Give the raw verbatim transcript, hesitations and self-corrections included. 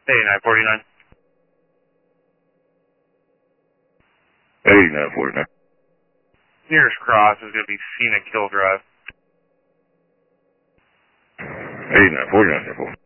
eighty-nine forty-nine. eighty-nine forty-nine. Nearest cross is going to be Scenic Hill Drive. eighty-nine forty-nine, ten four.